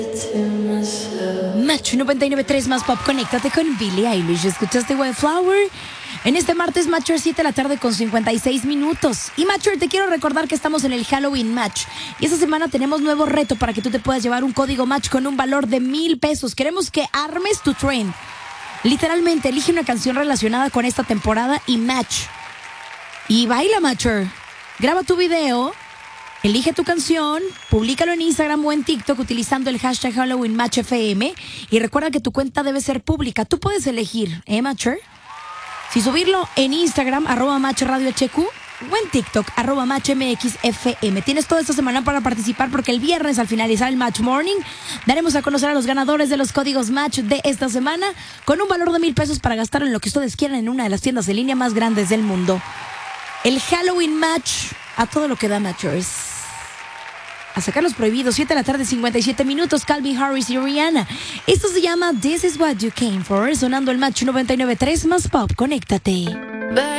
Match 99.3 más pop, conéctate con Billie Eilish. Escuchaste Wildflower en este martes, Matcher, 7 de la tarde con 56 minutos. Y Matcher, te quiero recordar que estamos en el Halloween Match. Y esta semana tenemos nuevo reto para que tú te puedas llevar un código Match con un valor de 1,000 pesos. Queremos que armes tu trend. Literalmente, elige una canción relacionada con esta temporada y match. Y baila, Matcher. Graba tu video. Elige tu canción, públicalo en Instagram o en TikTok utilizando el hashtag HalloweenMatchFM y recuerda que tu cuenta debe ser pública. Tú puedes elegir, Matcher? Si subirlo en Instagram, @MatchRadioHQ o en TikTok, @MatchMXFM. Tienes toda esta semana para participar porque el viernes, al finalizar el Match Morning, daremos a conocer a los ganadores de los códigos Match de esta semana con un valor de 1,000 pesos para gastar en lo que ustedes quieran en una de las tiendas en línea más grandes del mundo. El Halloween Match, a todo lo que da, Matchers. A sacar los prohibidos, 7 de la tarde, 57 minutos, Calvin Harris y Rihanna. Esto se llama This Is What You Came For, sonando el Match 99.3 más pop. Conéctate.